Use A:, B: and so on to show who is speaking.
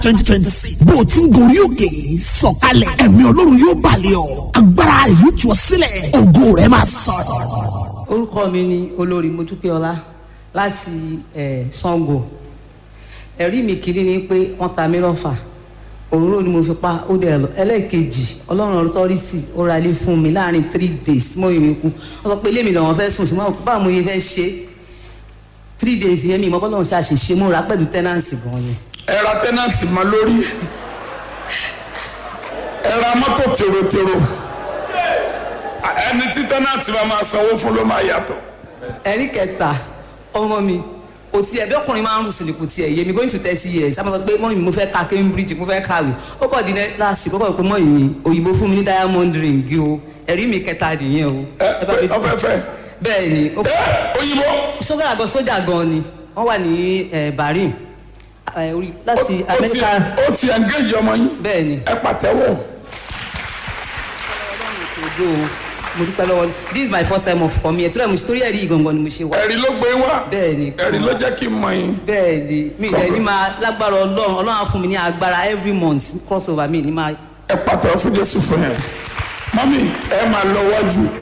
A: 2026 bó o ti ń gorí òkè sọ̀kalẹ̀ ẹ̀mí Ọlọ́run yóò balẹ̀ ọ́ agbára rẹ̀ yóò tú ọ sílẹ̀ ògo rẹ̀ máa sọ̀rọ̀.
B: Orúkọ mi ni Olórí Modúpẹ́ọlá láti Ṣàngó. Ẹ̀rí mi kìíní ni pé wọ́n ta mí lọ́fà, òróró ni mo fi pa ó dẹ̀ lọ. Ẹlẹ́ẹ̀kejì Ọlọ́run ọ̀tọ́rìsì ó ra ilé fún mi láàrin 3 days mọ́ ìrìn kú. Wọ́n sọ pé ilé mi làwọn fẹ́ sùn sí mọ́ báwo mo yẹ fẹ́ ṣe 3 days yẹn mi ìmọ̀ bọ́lọ́run ṣàṣìṣe mo rà pẹ̀lú tẹ́nàǹsì gan yẹn.
C: Ẹ ra tẹ́nàǹtì mọ́ lórí, ẹ ra mọ́tò tèrotèrò, ẹni tí tẹ́nàǹtì bá máa sanwó fún ló máa yàtọ̀.
B: Ẹ̀rí kẹta ọmọ mi kò tiẹ̀ bí ọkùnrin máa ń rù sílẹ̀ kò tiẹ̀ yé mi going to 30 years a máa sọ pé mọ́mí mo fẹ́ ka Cambridge mo fẹ́ kàwé ó kọ̀ dín láti kọ́kọ́ pé mọ́mí mi òyìnbó fún mi ní diamond ring o. Ẹ̀rí mi kẹta nìyẹn o.
C: Ọfẹ́fẹ́.
B: Bẹ́ẹ̀ ni
C: òyìnbó.
B: sójà gan ni wọ́n wà ní Bahrain láti Amẹ́ríkà.
C: Ó ti engage ọmọ yín.
B: Bẹ́ẹ̀ ni.
C: Ẹ pàtẹ́wọ́.
B: Mo dúpẹ́ lọ́wọ́ this is my first time of coming here tí mo torí ẹ̀rí ìgangan ni mo ṣe wá.
C: Ẹ̀rí ló gbé wá.
B: Bẹ́ẹ̀ ni.
C: Ẹ̀rí ló jẹ́ kí n mọ̀ yín.
B: Bẹ́ẹ̀ ni mi ìdẹ̀ ní máa lágbára Ọlọ́run á fún mi ní agbára every month crossover mi ní máa.
C: Ẹ pàtẹ́wọ́ fún Jésù fún yẹn. Mọ́mí ẹ máa lọ wájú.